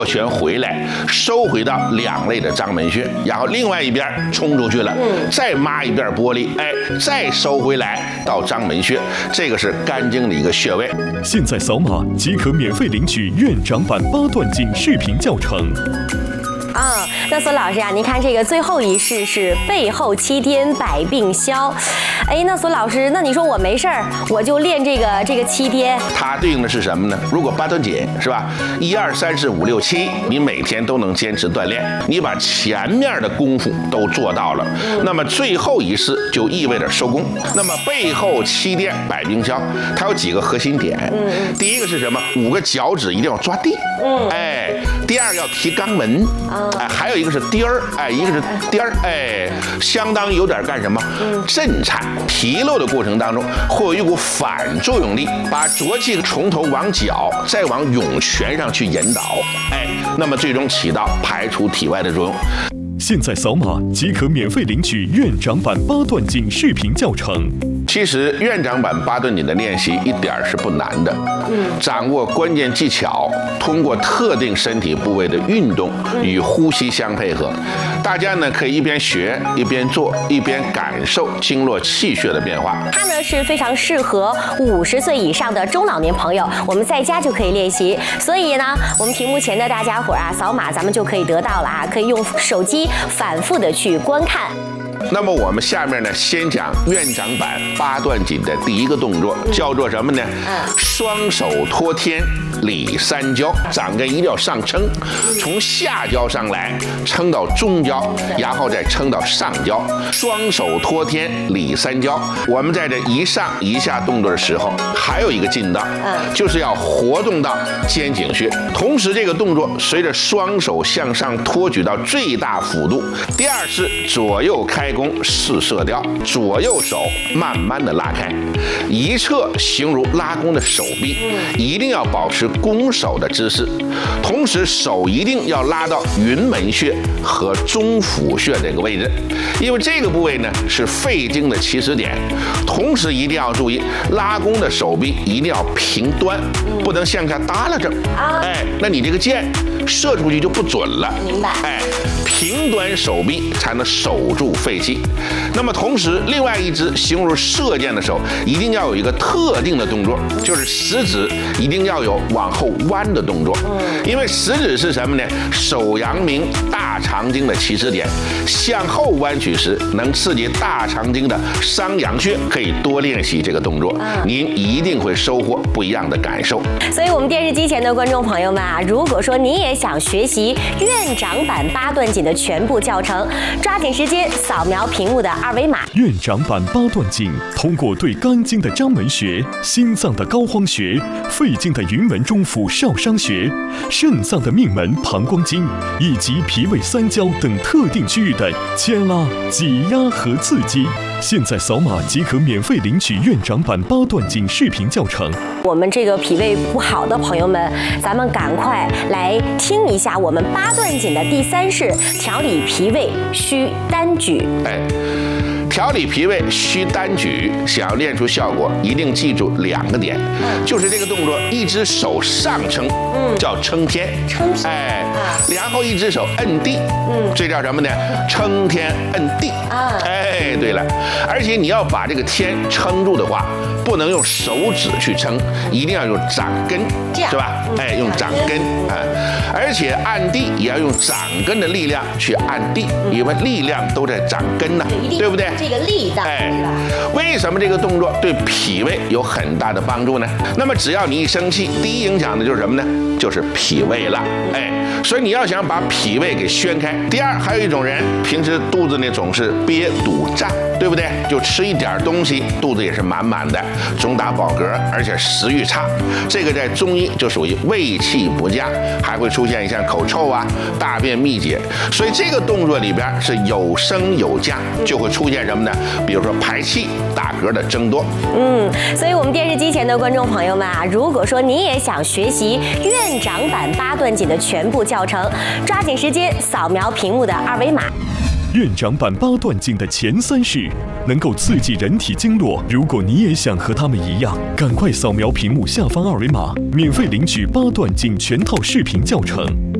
拳回来，收回到两肋的章门穴，然后另外一边冲出去了，再抹一遍玻璃，再收回来到章门穴，这个是肝经的一个穴位。 现在扫码即可免费领取院长版8段锦视频教程。 那苏老师啊，您看这个最后一式是背后7天百病消。那苏老师，那你说我没事儿，我就练这个7天， 它对应的是什么呢？如果8段锦是吧，1、2、3、4、5、6、7，你每天都能坚持锻炼，你把前面的功夫都做到了，那么最后一式就意味着收工。那么背后7天百病消，它有几个核心点。第一个是什么？5个脚趾一定要抓地。第二个要提肛门。还有一个是颠儿，一个是颠儿，相当于有点干什么？震颤。提溜的过程当中，会有一股反作用力，把浊气从头往脚，再往涌泉上去引导，那么最终起到排除体外的作用。 现在扫码即可免费领取院长版8段锦视频教程。 其实院长版8段锦的练习一点是不难的，掌握关键技巧，通过特定身体部位的运动与呼吸相配合，大家呢可以一边学一边做，一边感受经络气血的变化。 它呢是非常适合50岁以上的中老年朋友，我们在家就可以练习。所以呢，我们屏幕前的大家伙啊，扫码咱们就可以得到了啊，可以用手机反复的去观看。 那么我们下面呢，先讲院长版8段锦的第一个动作，叫做什么呢？双手托天理3焦，掌根一定要上撑，从下焦上来，撑到中焦，然后再撑到上焦。双手托天理3焦。我们在这一上一下动作的时候，还有一个劲道，就是要活动到肩颈穴。同时，这个动作随着双手向上托举到最大幅度。第二是左右开弓试射雕，左右手慢慢的拉开，一侧形如拉弓的手臂，一定要保持弓手的姿势，同时手一定要拉到云门穴和中府穴这个位置，因为这个部位呢是肺经的起始点。同时一定要注意，拉弓的手臂一定要平端，不能向下耷拉着，那你这个箭射出去就不准了。 明白？ 平端手臂才能守住肺气。那么同时，另外一只形如射箭的手，一定要有一个特定的动作，就是食指一定要有往后弯的动作。因为食指是什么呢？手阳明大肠经的起始点，向后弯曲时能刺激大肠经的商阳穴，可以多练习这个动作，您一定会收获不一样的感受。 所以我们电视机前的观众朋友们啊，如果说您也想学习院长版8段锦的全部教程，抓紧时间扫描屏幕的2维码。 院长版8段锦通过对肝经的章门穴、心脏的膏肓穴、肺经的云门中府少商穴、肾脏的命门膀胱经以及脾胃3焦等特定区域的牵拉、挤压和刺激。现在扫码即可免费领取院长版8段锦视频教程。 我们这个脾胃不好的朋友们，咱们赶快来听一下我们8段锦的第3式，调理脾胃需单举。 调理脾胃需单举，想要练出效果，一定记住2个点，就是这个动作，一只手上撑，叫撑天，然后一只手摁地，这叫什么呢？撑天摁地。对了，而且你要把这个天撑住的话，不能用手指去撑，一定要用掌根，是吧？用掌根而且按地也要用掌根的力量去按地，因为力量都在掌根呢，对不对？ 这个力道， 为什么这个动作对脾胃有很大的帮助呢？那么只要你一生气，第一影响的就是什么呢？就是脾胃了。所以你要想把脾胃给宣开。第二，还有一种人平时肚子呢总是憋堵胀，对不对？就吃一点东西，肚子也是满满的，总打饱嗝，而且食欲差。这个在中医就属于胃气不佳，还会出现像口臭啊、大便秘结。所以这个动作里边是有升有降，就会出现什么呢？比如说排气、打嗝的增多。 所以我们电视机前的观众朋友们啊，如果说您也想学习院长版8段锦的全部教程，抓紧时间扫描屏幕的2维码。 院长版8段锦的前3式能够刺激人体经络，如果你也想和他们一样，赶快扫描屏幕下方2维码，免费领取8段锦全套视频教程。